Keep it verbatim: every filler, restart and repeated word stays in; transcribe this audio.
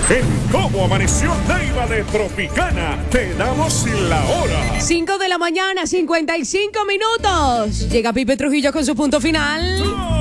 En Cómo Amaneció Neiva de Tropicana, te damos la hora. cinco de la mañana, cincuenta y cinco minutos. Llega Pipe Trujillo con su punto final.